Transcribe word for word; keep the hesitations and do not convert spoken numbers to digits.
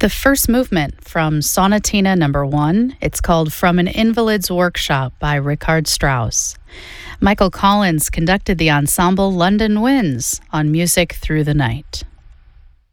The first movement from Sonatina Number One. It's called From an Invalid's Workshop by Richard Strauss. Michael Collins conducted the ensemble London Winds on Music Through the Night.